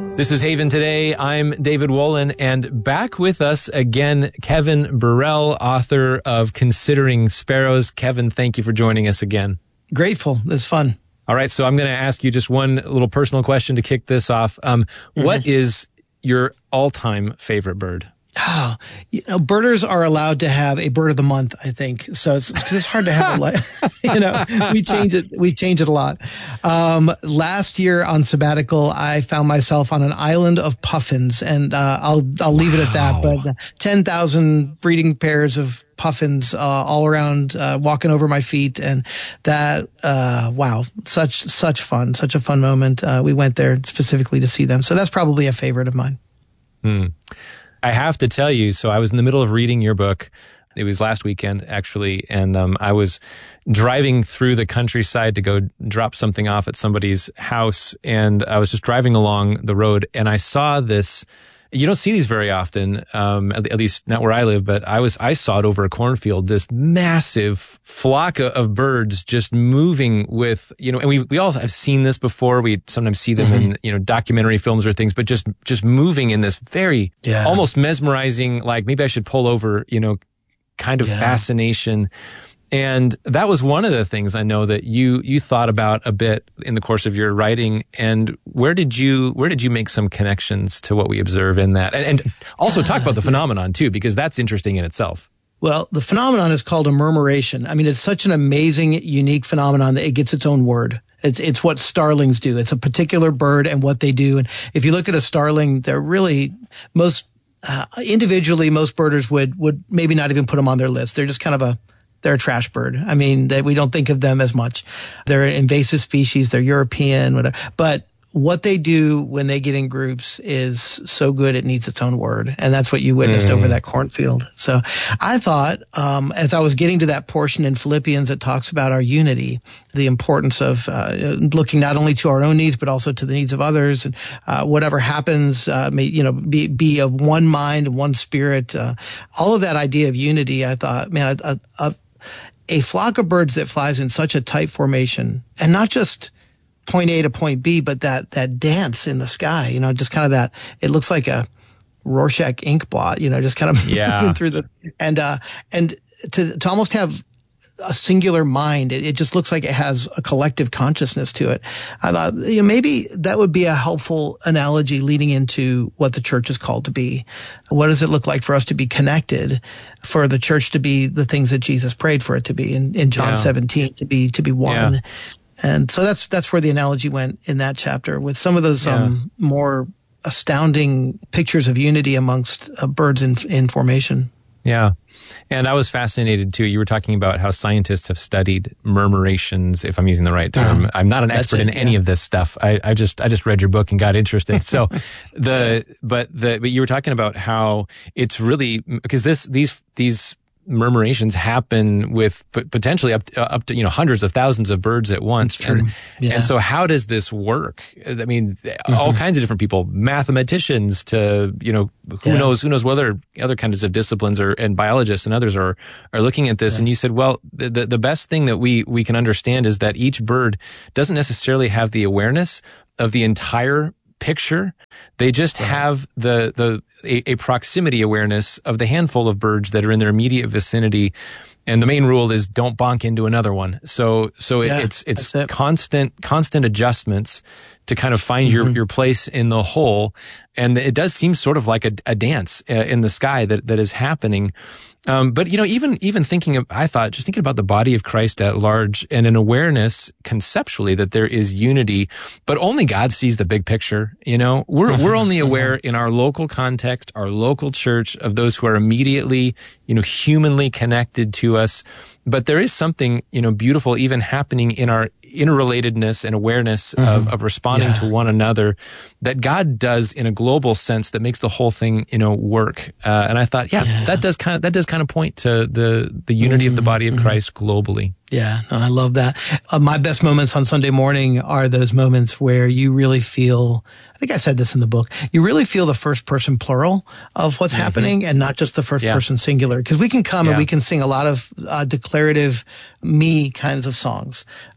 This is Haven Today. I'm David Wolin, and back with us again, Kevin Burrell, author of Considering Sparrows. Kevin, thank you for joining us again. Grateful. It's fun. All right, so I'm going to ask you just one little personal question to kick this off. What is your all-time favorite bird? Oh, birders are allowed to have a bird of the month, I think. So it's hard to have we change it a lot. Last year on sabbatical, I found myself on an island of puffins, and I'll leave it at that. But 10,000 breeding pairs of puffins all around, walking over my feet, and that such fun, such a fun moment. We went there specifically to see them, so that's probably a favorite of mine. I have to tell you, so I was in the middle of reading your book. It was last weekend, actually, and I was driving through the countryside to go drop something off at somebody's house, and I was just driving along the road, and I saw this. You don't see these very often, at least not where I live, but I saw it over a cornfield, this massive flock of birds just moving with, and we all have seen this before. We sometimes see them in, documentary films or things, but just moving in this very almost mesmerizing, like maybe I should pull over, kind of fascination. And that was one of the things I know that you thought about a bit in the course of your writing. And where did you make some connections to what we observe in that? And also talk about the phenomenon too, because that's interesting in itself. Well, the phenomenon is called a murmuration. I mean, it's such an amazing, unique phenomenon that it gets its own word. It's what starlings do. It's a particular bird and what they do. And if you look at a starling, they're really individually, most birders would maybe not even put them on their list. They're just kind of they're a trash bird. I mean, we don't think of them as much. They're an invasive species. They're European, whatever. But what they do when they get in groups is so good it needs its own word. And that's what you witnessed over that cornfield. So I thought, as I was getting to that portion in Philippians that talks about our unity, the importance of looking not only to our own needs, but also to the needs of others. And whatever happens, be of one mind and one spirit. All of that idea of unity, I thought, man, a flock of birds that flies in such a tight formation, and not just point A to point B, but that dance in the sky, just kind of that, it looks like a Rorschach ink blot, just kind of moving through and to almost have a singular mind. It just looks like it has a collective consciousness to it. I thought, maybe that would be a helpful analogy leading into what the church is called to be. What does it look like for us to be connected, for the church to be the things that Jesus prayed for it to be in John 17, to be one. Yeah. And so that's where the analogy went in that chapter, with some of those more astounding pictures of unity amongst birds in formation. Yeah. And I was fascinated too. You were talking about how scientists have studied murmurations, if I'm using the right term. I'm not an expert in any of this stuff. I just read your book and got interested. So but you were talking about how it's really, because these murmurations happen with potentially up to hundreds of thousands of birds at once. And so how does this work? I mean, all kinds of different people, mathematicians to who knows whether other kinds of disciplines and biologists and others are looking at this. And you said, well, the best thing that we can understand is that each bird doesn't necessarily have the awareness of the entire picture. They just have a proximity awareness of the handful of birds that are in their immediate vicinity. And the main rule is don't bonk into another one. So it's constant adjustments to kind of find your place in the whole. And it does seem sort of like a dance in the sky that is happening. But even thinking about the body of Christ at large, and an awareness conceptually that there is unity, but only God sees the big picture. We're only aware in our local context, our local church, of those who are immediately, humanly connected to us. But there is something, beautiful even happening in our interrelatedness and awareness of responding to one another that God does in a global sense that makes the whole thing, work. And I thought, that does kind of point to the unity of the body of Christ globally. Yeah, I love that. My best moments on Sunday morning are those moments where you really feel, I think I said this in the book, you really feel the first person plural of what's happening, and not just the first person singular. Because we can come and we can sing a lot of declarative me kinds of songs. Even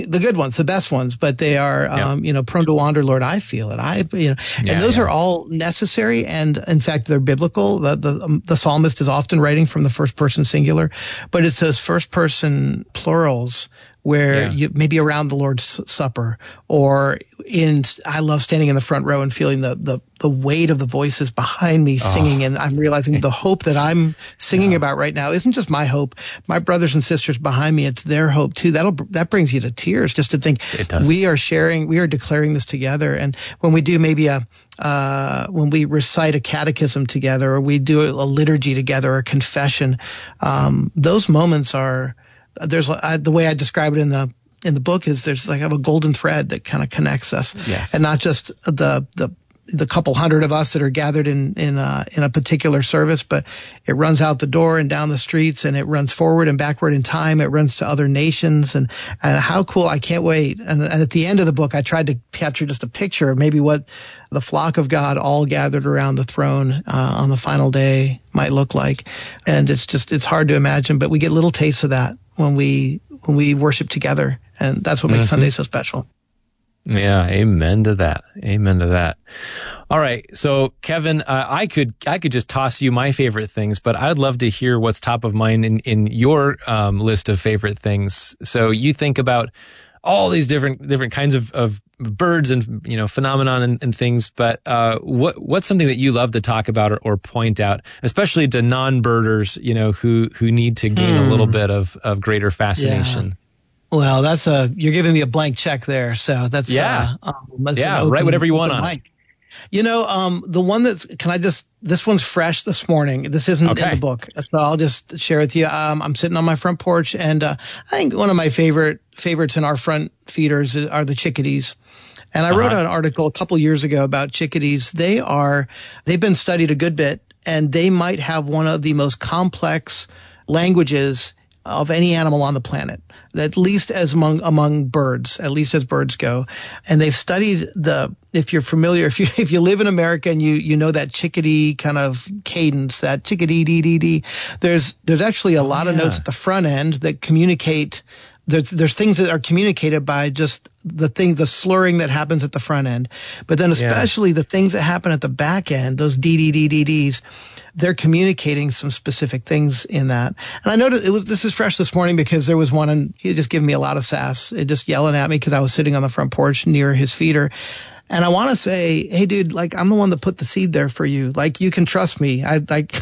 the good ones, the best ones, but they are, prone to wander, Lord, I feel it. And those are all necessary. And in fact, they're biblical. The psalmist is often writing from the first person singular, but it's those first person plurals where you maybe around the Lord's Supper, or I love standing in the front row and feeling the weight of the voices behind me singing, and I'm realizing the hope that I'm singing about right now isn't just my hope. My brothers and sisters behind me, it's their hope too. That brings you to tears just to think we are declaring this together. And when we do maybe when we recite a catechism together, or we do a liturgy together, or a confession, those moments are. The way I describe it in the book is there's like a golden thread that kind of connects us, and not just the couple hundred of us that are gathered in a particular service, but it runs out the door and down the streets, and it runs forward and backward in time. It runs to other nations, and how cool! I can't wait. And at the end of the book, I tried to capture just a picture of maybe what the flock of God all gathered around the throne on the final day might look like, and it's hard to imagine, but we get little tastes of that when we worship together, and that's what makes Sunday so special. Yeah, amen to that. Amen to that. All right, so Kevin, I could just toss you my favorite things, but I'd love to hear what's top of mind in your list of favorite things. So you think about all these different kinds of birds and phenomenon and things, but what's something that you love to talk about or point out, especially to non-birders, who need to gain a little bit of greater fascination? Yeah. Well, you're giving me a blank check there, so that's write whatever you want on it. The one this one's fresh this morning. This isn't in the book, so I'll just share with you. I'm sitting on my front porch, and I think one of my favorites in our front feeders are the chickadees. And I wrote an article a couple years ago about chickadees. They've been studied a good bit, and they might have one of the most complex languages of any animal on the planet, at least as among birds, at least as birds go. And they've studied if you're familiar, if you live in America and you know that chickadee kind of cadence, that chickadee dee dee dee, there's actually a lot of notes at the front end that communicate. There's things that are communicated by just the slurring that happens at the front end, but then especially the things that happen at the back end, those dee dee dee dee dees, they're communicating some specific things in that. And I noticed this is fresh this morning because there was one, and he just gave me a lot of sass, just yelling at me because I was sitting on the front porch near his feeder. And I want to say, hey, dude, like, I'm the one that put the seed there for you. Like, you can trust me. I'm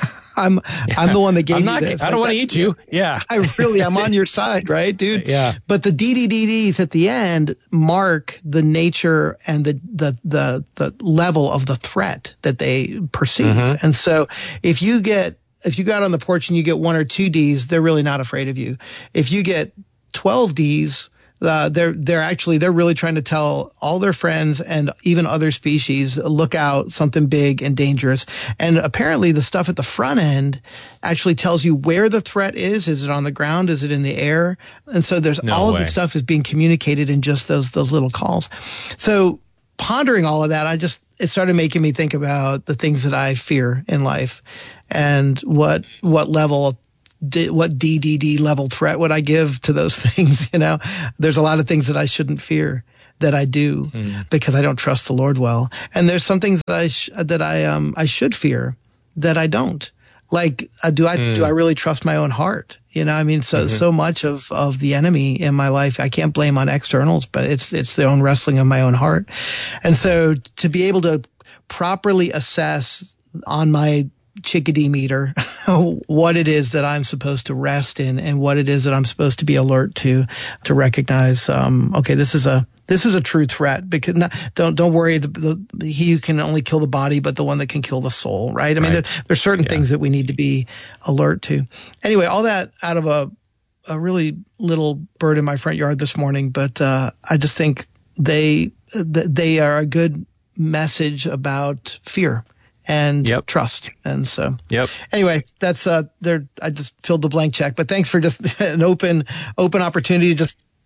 the one that gave you this. I don't want to eat you. Yeah. I'm on your side, right, dude? Yeah. But the DDDDs at the end mark the nature and the level of the threat that they perceive. Mm-hmm. And so if you go out on the porch and you get 1 or 2 Ds, they're really not afraid of you. If you get 12 Ds, they're really trying to tell all their friends and even other species, look out, something big and dangerous. And apparently the stuff at the front end actually tells you where the threat is. Is it on the ground? Is it in the air? And so of the stuff is being communicated in just those little calls. So pondering all of that, it started making me think about the things that I fear in life and what level what DDD level threat would I give to those things? There's a lot of things that I shouldn't fear that I do because I don't trust the Lord well. And there's some things that I should fear that I don't. Like, do I really trust my own heart? So much of the enemy in my life, I can't blame on externals, but it's the own wrestling of my own heart. And so to be able to properly assess on my chickadee meter what it is that I'm supposed to rest in and what it is that I'm supposed to be alert to recognize, okay, this is a true threat, because don't worry, he who can only kill the body, but the one that can kill the soul, right? I mean, there's certain things that we need to be alert to. Anyway, all that out of a really little bird in my front yard this morning, but I just think they are a good message about fear and trust. And so anyway, that's I just filled the blank check, but thanks for just an open opportunity to just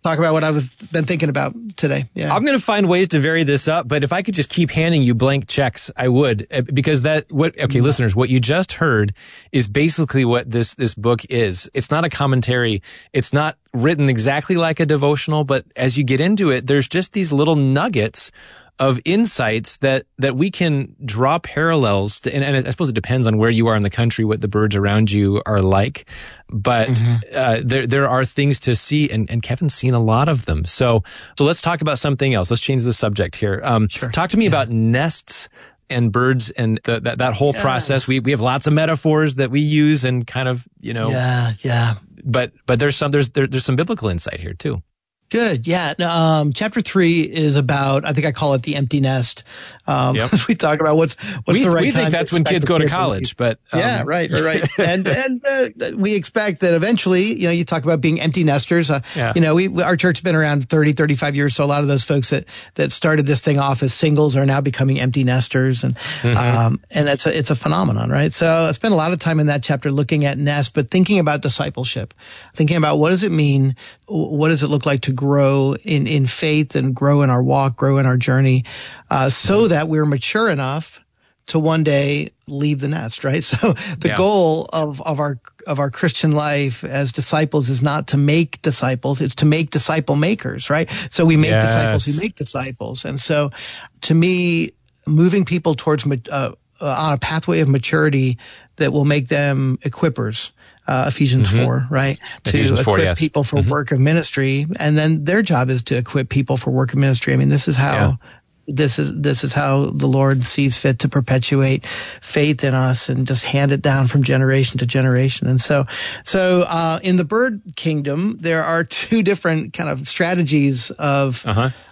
talk about what I've been thinking about today. Yeah. I'm going to find ways to vary this up, but if I could just keep handing you blank checks, I would, because listeners, what you just heard is basically what this book is. It's not a commentary. It's not written exactly like a devotional, but as you get into it, there's just these little nuggets of insights that we can draw parallels to, and I suppose it depends on where you are in the country, what the birds around you are like. But there are things to see, and Kevin's seen a lot of them. So let's talk about something else. Let's change the subject here. Sure. Talk to me about nests and birds and that whole process. We have lots of metaphors that we use and kind of, Yeah. But there's some biblical insight here too. Good. Yeah. Chapter 3 is about, I think I call it the empty nest. We talk about what's the right time. We think that's when kids go to college, but. Yeah, right. and we expect that eventually, you talk about being empty nesters. Our church has been around 30, 35 years. So a lot of those folks that started this thing off as singles are now becoming empty nesters. And, and it's a phenomenon, right? So I spent a lot of time in that chapter looking at nests, but thinking about discipleship, thinking about what does it mean? What does it look like to grow in faith and grow in our walk, grow in our journey, so that we're mature enough to one day leave the nest, right? So the goal of our Christian life as disciples is not to make disciples, it's to make disciple makers, right? So we make disciples who make disciples. And so to me, moving people towards on a pathway of maturity that will make them equippers. Ephesians 4, right? Ephesians to 4, equip people for work of ministry. And then their job is to equip people for work of ministry. I mean, this is how, this is how the Lord sees fit to perpetuate faith in us and just hand it down from generation to generation. And so in the bird kingdom, there are two different kind of strategies of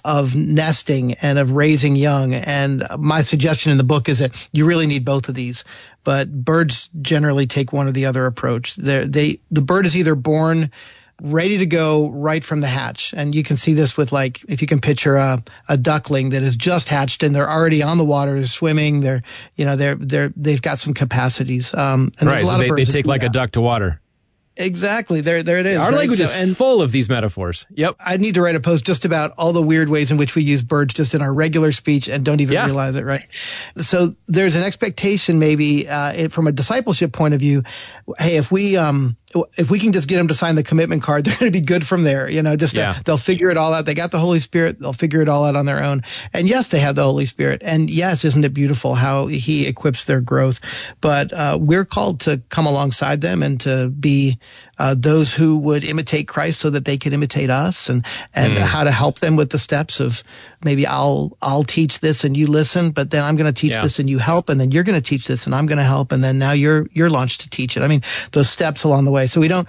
nesting and of raising young. And my suggestion in the book is that you really need both of these. But birds generally take one or the other approach. The bird is either born ready to go right from the hatch. And you can see this with, like, if you can picture a duckling that is just hatched and they're already on the water, they're swimming, they've got some capacities. And right. So they take like a duck to water. Exactly. There it is. Our language is full of these metaphors. Yep. I need to write a post just about all the weird ways in which we use birds just in our regular speech and don't even realize it, right? So there's an expectation maybe from a discipleship point of view. Hey, if we can just get them to sign the commitment card, they're going to be good from there. They'll figure it all out. They got the Holy Spirit. They'll figure it all out on their own. And yes, they have the Holy Spirit. And yes, isn't it beautiful how He equips their growth? But we're called to come alongside them and to be those who would imitate Christ so that they could imitate us, and how to help them with the steps of maybe I'll teach this and you listen, but then I'm going to teach this and you help, and then you're going to teach this and I'm going to help, and then now you're launched to teach it. I mean, those steps along the way. So we don't,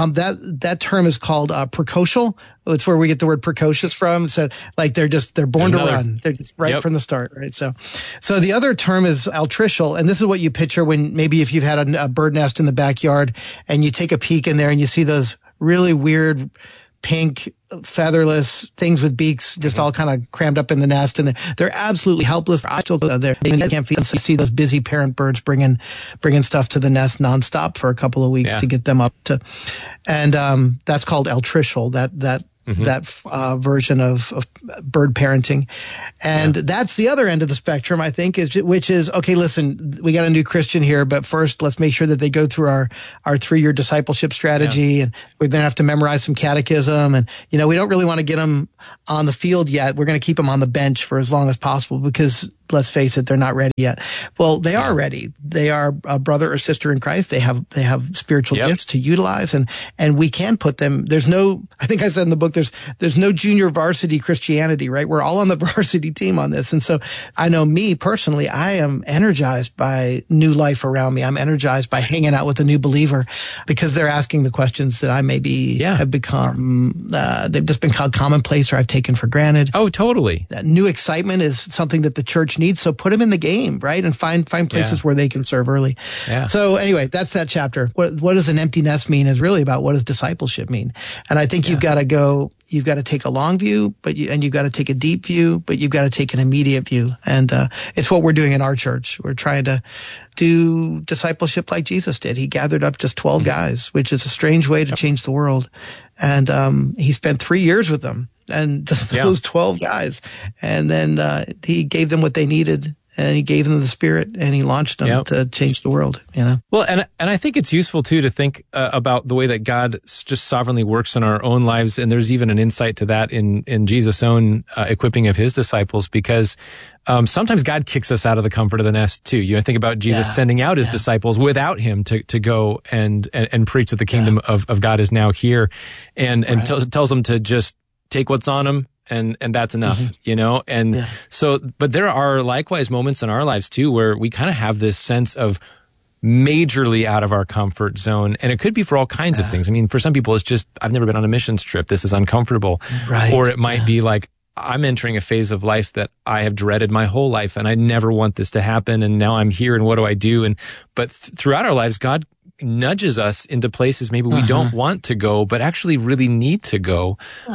that term is called precocial. It's where we get the word precocious from. So like they're born to run. They're just right from the start, right? So the other term is altricial. And this is what you picture when maybe if you've had a bird nest in the backyard and you take a peek in there and you see those really weird pink featherless things with beaks just all kind of crammed up in the nest, and they're absolutely helpless. They can't feed. You see those busy parent birds bringing stuff to the nest nonstop for a couple of weeks to get them up to, and that's called altricial. That version of bird parenting. And that's the other end of the spectrum, I think, which is, okay, listen, we got a new Christian here, but first let's make sure that they go through our 3-year discipleship strategy, and we're going to have to memorize some catechism. And, we don't really want to get them on the field yet. We're going to keep them on the bench for as long as possible because, let's face it, they're not ready yet. Well, they are ready. They are a brother or sister in Christ. They have spiritual gifts to utilize, and we can put them. I think I said in the book, there's no junior varsity Christianity, right? We're all on the varsity team on this. And so I know me personally, I am energized by new life around me. I'm energized by hanging out with a new believer because they're asking the questions that I maybe have become, they've just been called commonplace or I've taken for granted. Oh, totally. That new excitement is something that the church needs. So put them in the game, right? And find places where they can serve early. Yeah. So anyway, that's that chapter. What does an empty nest mean is really about what does discipleship mean? And I think you've got to take a long view, and you've got to take a deep view, but you've got to take an immediate view. And it's what we're doing in our church. We're trying to do discipleship like Jesus did. He gathered up just 12 guys, which is a strange way to change the world. And he spent 3 years with them, and just those 12 guys. And then he gave them what they needed, and he gave them the Spirit, and he launched them to change the world, you know? Well, and I think it's useful, too, to think about the way that God just sovereignly works in our own lives. And there's even an insight to that in Jesus' own equipping of his disciples, because sometimes God kicks us out of the comfort of the nest, too. You know, think about Jesus sending out his disciples without him to go and preach that the kingdom of God is now here, and tells them to just take what's on them. And that's enough, you know? And so, but there are likewise moments in our lives too, where we kind of have this sense of majorly out of our comfort zone. And it could be for all kinds of things. I mean, for some people, it's just, I've never been on a missions trip. This is uncomfortable. Right. Or it might be like, I'm entering a phase of life that I have dreaded my whole life, and I never want this to happen. And now I'm here, and what do I do? But throughout our lives, God nudges us into places maybe we don't want to go, but actually really need to go.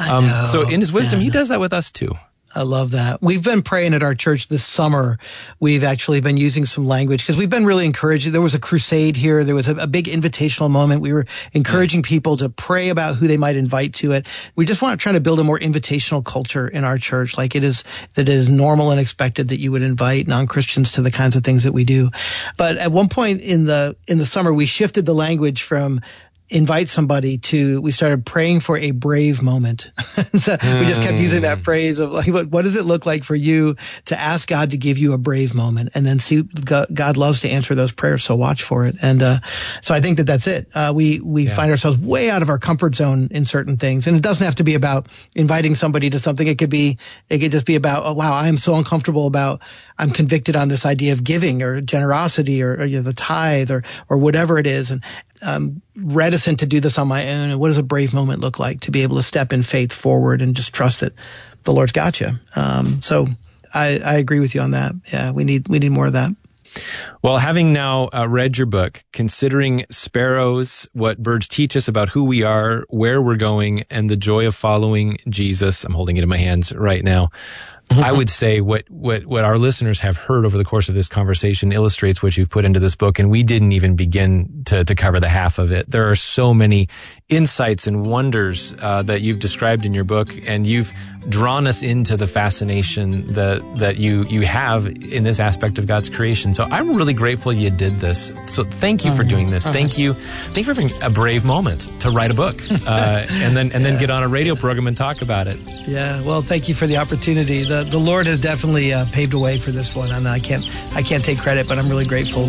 So in his wisdom, he does that with us too. I love that. We've been praying at our church this summer. We've actually been using some language because we've been really encouraged. There was a crusade here. There was a big invitational moment. We were encouraging people to pray about who they might invite to it. We just want to try to build a more invitational culture in our church. Like it is normal and expected that you would invite non-Christians to the kinds of things that we do. But at one point in the summer, we shifted the language from invite somebody to, we started praying for a brave moment. So we just kept using that phrase of like, what does it look like for you to ask God to give you a brave moment? And then see, God loves to answer those prayers. So watch for it. And, so I think that that's it. We find ourselves way out of our comfort zone in certain things. And it doesn't have to be about inviting somebody to something. It could just be about, oh wow, I am so uncomfortable about, I'm convicted on this idea of giving or generosity or you know, the tithe or whatever it is. And I'm reticent to do this on my own. And what does a brave moment look like to be able to step in faith forward and just trust that the Lord's got you? So I agree with you on that. Yeah, we need more of that. Well, having now read your book, Considering Sparrows, what birds teach us about who we are, where we're going, and the joy of following Jesus, I'm holding it in my hands right now. I would say what our listeners have heard over the course of this conversation illustrates what you've put into this book, and we didn't even begin to cover the half of it. There are so many insights and wonders that you've described in your book, and you've drawn us into the fascination that you have in this aspect of God's creation. So I'm really grateful you did this. So thank you for doing this. Thank you for having a brave moment to write a book and then get on a radio program and talk about it. Yeah, well, thank you for the opportunity. The Lord has definitely paved a way for this one, and I can't take credit, but I'm really grateful.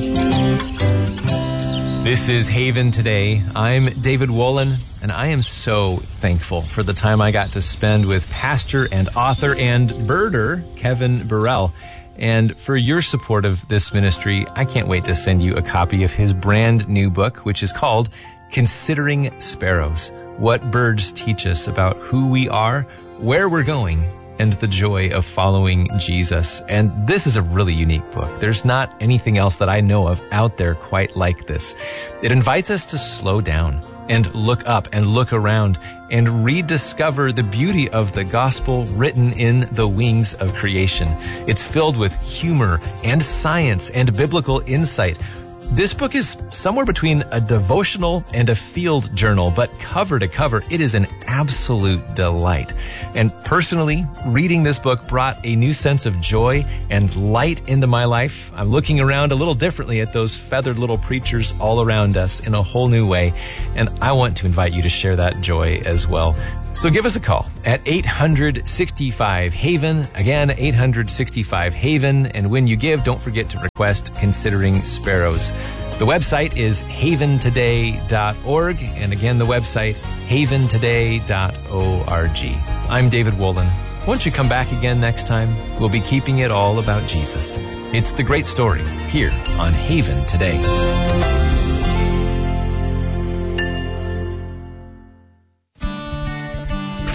This is Haven Today. I'm David Wolin, and I am so thankful for the time I got to spend with pastor and author and birder Kevin Burrell. And for your support of this ministry, I can't wait to send you a copy of his brand new book, which is called Considering Sparrows: What Birds Teach Us About Who We Are, Where We're Going, and the Joy of Following Jesus. And this is a really unique book. There's not anything else that I know of out there quite like this. It invites us to slow down and look up and look around and rediscover the beauty of the gospel written in the wings of creation. It's filled with humor and science and biblical insight. This book is somewhere between a devotional and a field journal, but cover to cover, it is an absolute delight. And personally, reading this book brought a new sense of joy and light into my life. I'm looking around a little differently at those feathered little preachers all around us in a whole new way, and I want to invite you to share that joy as well. So give us a call at 865-HAVEN. Again, 865-HAVEN. And when you give, don't forget to request Considering Sparrows. The website is haventoday.org. And again, the website, haventoday.org. I'm David Wolin. Won't you come back again next time? We'll be keeping it all about Jesus. It's the great story here on Haven Today.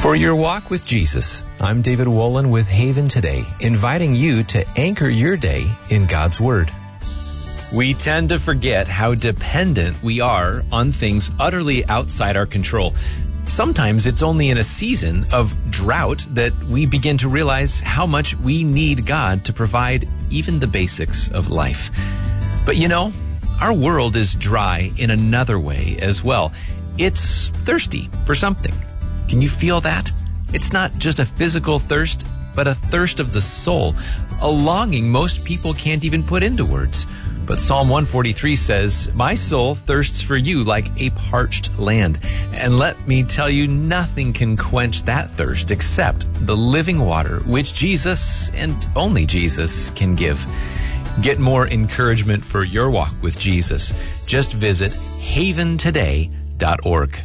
For your walk with Jesus, I'm David Wolin with Haven Today, inviting you to anchor your day in God's Word. We tend to forget how dependent we are on things utterly outside our control. Sometimes it's only in a season of drought that we begin to realize how much we need God to provide even the basics of life. But you know, our world is dry in another way as well. It's thirsty for something. Can you feel that? It's not just a physical thirst, but a thirst of the soul, a longing most people can't even put into words. But Psalm 143 says, "My soul thirsts for you like a parched land." And let me tell you, nothing can quench that thirst except the living water, which Jesus and only Jesus can give. Get more encouragement for your walk with Jesus. Just visit haventoday.org.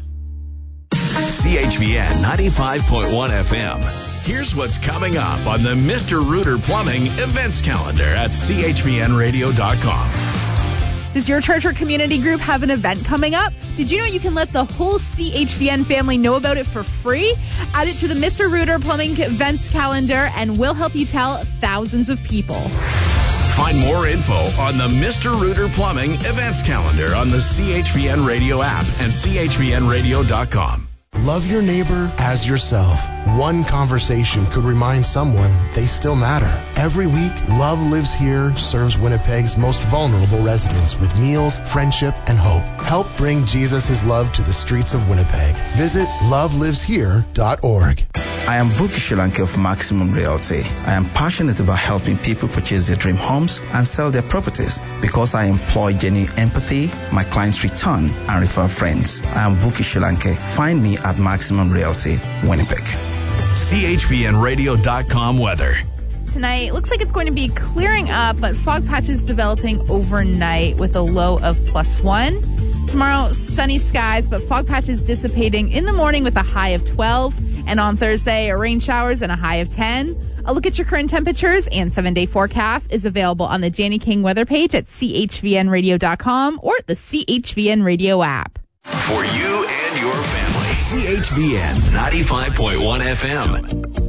CHVN 95.1 FM. Here's what's coming up on the Mr. Rooter Plumbing events calendar at chvnradio.com. Does your church or community group have an event coming up? Did you know you can let the whole CHVN family know about it for free? Add it to the Mr. Rooter Plumbing events calendar and we'll help you tell thousands of people. Find more info on the Mr. Rooter Plumbing events calendar on the CHVN Radio app and chvnradio.com. Love your neighbor as yourself. One conversation could remind someone they still matter. Every week, Love Lives Here serves Winnipeg's most vulnerable residents with meals, friendship, and hope. Help bring Jesus' love to the streets of Winnipeg. Visit loveliveshere.org. I am Buki Shilanke of Maximum Realty. I am passionate about helping people purchase their dream homes and sell their properties because I employ genuine empathy, my clients return and refer friends. I am Buki Shilanke. Find me at Maximum Realty, Winnipeg. CHVNradio.com weather. Tonight, looks like it's going to be clearing up, but fog patches developing overnight with a low of +1. Tomorrow, sunny skies, but fog patches dissipating in the morning with a high of 12. And on Thursday, rain showers and a high of 10. A look at your current temperatures and 7-day forecast is available on the Janie King weather page at chvnradio.com or the CHVN Radio app. For you and your family, CHVN 95.1 FM.